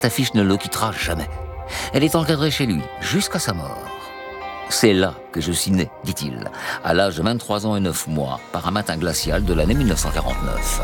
affiche ne le quittera jamais. Elle est encadrée chez lui, jusqu'à sa mort. C'est là que je suis né, dit-il, à l'âge de 23 ans et 9 mois, par un matin glacial de l'année 1949.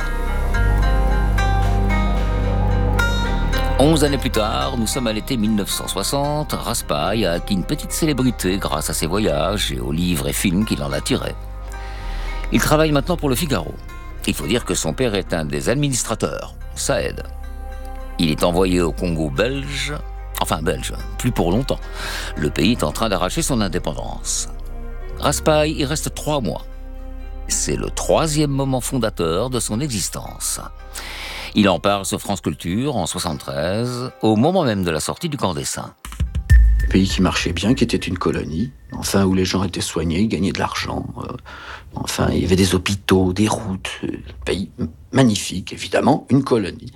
11 années plus tard, nous sommes à l'été 1960, Raspail a acquis une petite célébrité grâce à ses voyages et aux livres et films qu'il en a tirés. Il travaille maintenant pour le Figaro. Il faut dire que son père est un des administrateurs, ça aide. Il est envoyé au Congo belge, plus pour longtemps. Le pays est en train d'arracher son indépendance. Raspail y reste 3 mois. C'est le 3e moment fondateur de son existence. Il en parle sur France Culture en 1973, au moment même de la sortie du camp des Saints. Un pays qui marchait bien, qui était une colonie, où les gens étaient soignés, gagnaient de l'argent. Il y avait des hôpitaux, des routes. Un pays magnifique, évidemment, une colonie.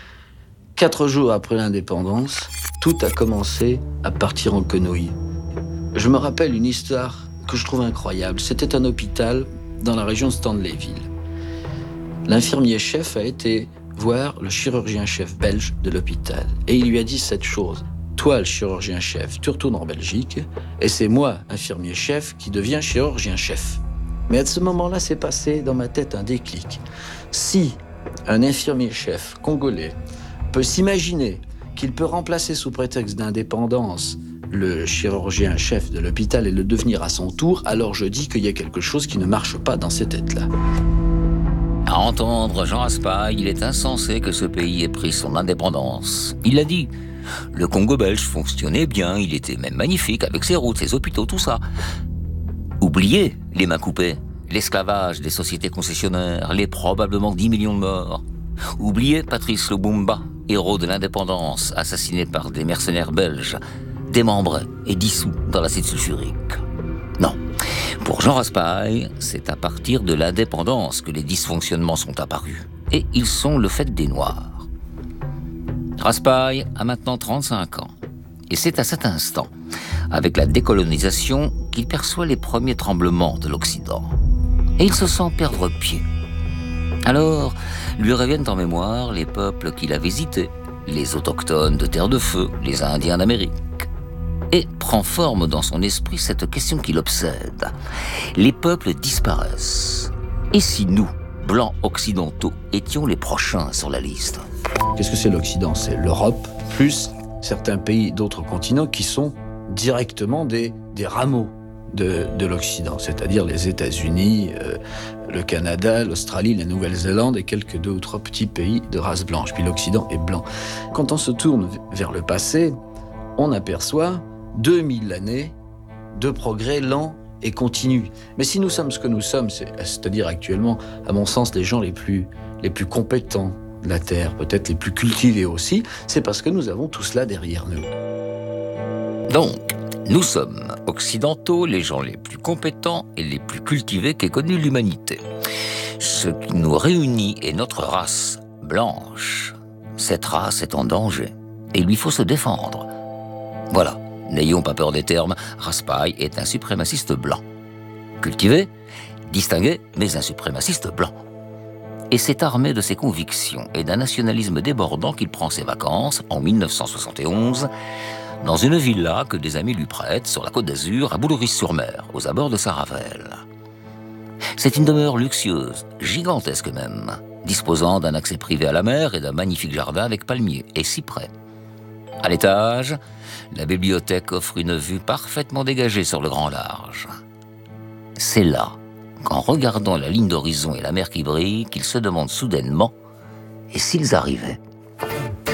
4 jours après l'indépendance, tout a commencé à partir en quenouille. Je me rappelle une histoire que je trouve incroyable. C'était un hôpital dans la région de Stanleyville. L'infirmier-chef a été voir le chirurgien-chef belge de l'hôpital. Et il lui a dit cette chose. Toi, le chirurgien-chef, tu retournes en Belgique, et c'est moi, infirmier-chef, qui deviens chirurgien-chef. Mais à ce moment-là, s'est passé dans ma tête un déclic. Si un infirmier-chef congolais peut s'imaginer qu'il peut remplacer sous prétexte d'indépendance le chirurgien-chef de l'hôpital et le devenir à son tour, alors je dis qu'il y a quelque chose qui ne marche pas dans ces têtes-là. À entendre Jean Raspail, il est insensé que ce pays ait pris son indépendance. Il l'a dit, le Congo belge fonctionnait bien, il était même magnifique avec ses routes, ses hôpitaux, tout ça. Oubliez les mains coupées, l'esclavage des sociétés concessionnaires, les probablement 10 millions de morts. Oubliez Patrice Lumumba, héros de l'indépendance, assassiné par des mercenaires belges, démembré et dissous dans l'acide sulfurique. Non. Pour Jean Raspail, c'est à partir de l'indépendance que les dysfonctionnements sont apparus. Et ils sont le fait des Noirs. Raspail a maintenant 35 ans. Et c'est à cet instant, avec la décolonisation, qu'il perçoit les premiers tremblements de l'Occident. Et il se sent perdre pied. Alors, lui reviennent en mémoire les peuples qu'il a visités, les autochtones de Terre de Feu, les Indiens d'Amérique. Et prend forme dans son esprit cette question qui l'obsède. Les peuples disparaissent. Et si nous, blancs occidentaux, étions les prochains sur la liste ? Qu'est-ce que c'est l'Occident ? C'est l'Europe, plus certains pays d'autres continents qui sont directement des rameaux de l'Occident, c'est-à-dire les États-Unis, le Canada, l'Australie, la Nouvelle-Zélande et quelques 2 ou 3 petits pays de race blanche. Puis l'Occident est blanc. Quand on se tourne vers le passé, on aperçoit 2000 années de progrès lents et continus. Mais si nous sommes ce que nous sommes, c'est-à-dire actuellement, à mon sens, les gens les plus compétents de la Terre, peut-être les plus cultivés aussi, c'est parce que nous avons tout cela derrière nous. Donc, nous sommes occidentaux, les gens les plus compétents et les plus cultivés qu'ait connu l'humanité. Ce qui nous réunit est notre race blanche. Cette race est en danger et il lui faut se défendre. Voilà. N'ayons pas peur des termes, Raspail est un suprémaciste blanc. Cultivé, distingué, mais un suprémaciste blanc. Et c'est armé de ses convictions et d'un nationalisme débordant qu'il prend ses vacances, en 1971, dans une villa que des amis lui prêtent sur la Côte d'Azur, à Bouloris-sur-Mer, aux abords de Saint-Ravel. C'est une demeure luxueuse, gigantesque même, disposant d'un accès privé à la mer et d'un magnifique jardin avec palmiers et cyprès. À l'étage, la bibliothèque offre une vue parfaitement dégagée sur le grand large. C'est là, qu'en regardant la ligne d'horizon et la mer qui brille, qu'ils se demandent soudainement « et s'ils arrivaient ?»